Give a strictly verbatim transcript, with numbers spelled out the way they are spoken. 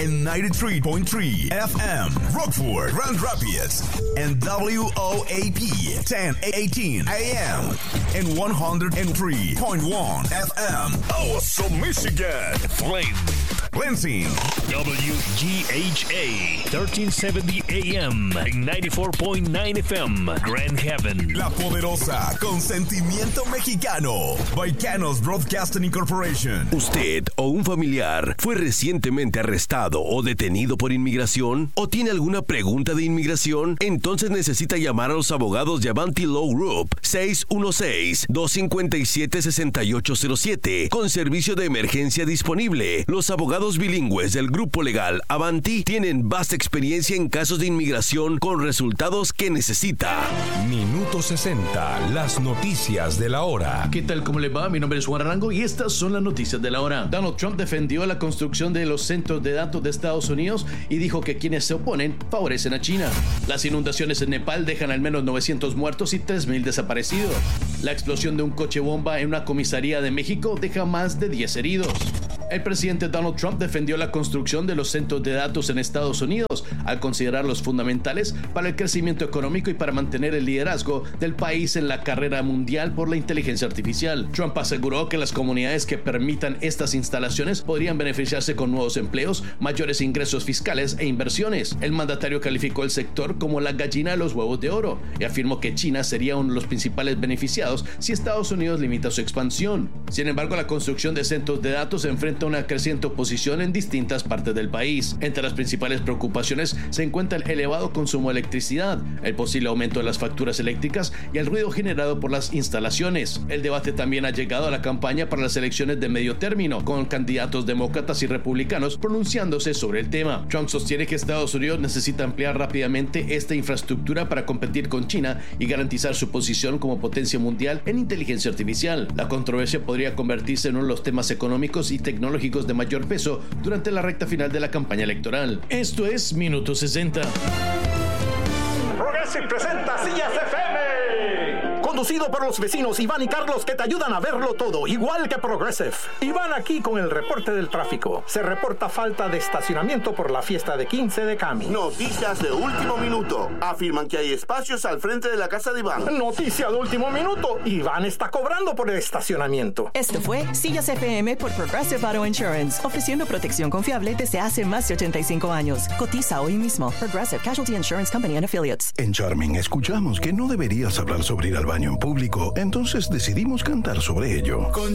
en ninety-three point three F M, Rockford, Grand Rapids, and W O A P ten eighteen A M, and one oh three point one F M, Awesome, Michigan, Flint, Lansing, W G H A thirteen seventy A M, ninety-four point nine F M, Grand Haven. La poderosa, con sentimiento mexicano, Baicanos Broadcasting Incorporation. ¿Usted o un familiar fue recientemente arrestado o detenido por inmigración? ¿O tiene alguna pregunta de inmigración? Entonces necesita llamar a los abogados de Avanti Law Group, seis uno seis, dos cinco siete, seis ocho cero siete, con servicio de emergencia disponible. Los abogados bilingües del grupo legal Avanti tienen vasta experiencia en casos de inmigración con resultados que necesita. Minuto sesenta, las noticias de la hora. ¿Qué tal? ¿Cómo le va? Mi nombre es Juan Arango y estas son las noticias de la hora. Donald Trump defendió la construcción de los centros de datos de Estados Unidos y dijo que quienes se oponen favorecen a China. Las inundaciones en Nepal dejan al menos novecientos muertos y tres mil desaparecidos. La explosión de un coche bomba en una comisaría de México deja más de diez heridos. El presidente Donald Trump defendió la construcción de los centros de datos en Estados Unidos al considerarlos fundamentales para el crecimiento económico y para mantener el liderazgo del país en la carrera mundial por la inteligencia artificial. Trump aseguró que las comunidades que permitan estas instalaciones podrían beneficiarse con nuevos empleos, mayores ingresos fiscales e inversiones. El mandatario calificó el sector como la gallina de los huevos de oro y afirmó que China sería uno de los principales beneficiados si Estados Unidos limita su expansión. Sin embargo, la construcción de centros de datos enfrenta una creciente oposición en distintas partes del país. Entre las principales preocupaciones se encuentra el elevado consumo de electricidad, el posible aumento de las facturas eléctricas y el ruido generado por las instalaciones. El debate también ha llegado a la campaña para las elecciones de medio término, con candidatos demócratas y republicanos pronunciándose sobre el tema. Trump sostiene que Estados Unidos necesita ampliar rápidamente esta infraestructura para competir con China y garantizar su posición como potencia mundial en inteligencia artificial. La controversia podría convertirse en uno de los temas económicos y tecnológicos de mayor peso durante la recta final de la campaña electoral. Esto es Minuto sesenta. Progressive presenta Sillas F M. Conducido por los vecinos Iván y Carlos, que te ayudan a verlo todo, igual que Progressive. Iván aquí con el reporte del tráfico. Se reporta falta de estacionamiento por la fiesta de quince de Cami. Noticias de último minuto. Afirman que hay espacios al frente de la casa de Iván. Noticia de último minuto. Iván está cobrando por el estacionamiento. Esto fue Sillas F M por Progressive Auto Insurance, ofreciendo protección confiable desde hace más de ochenta y cinco años. Cotiza hoy mismo. Progressive Casualty Insurance Company and Affiliates. En Charming escuchamos que no deberías hablar sobre ir al baño en público, entonces decidimos cantar sobre ello.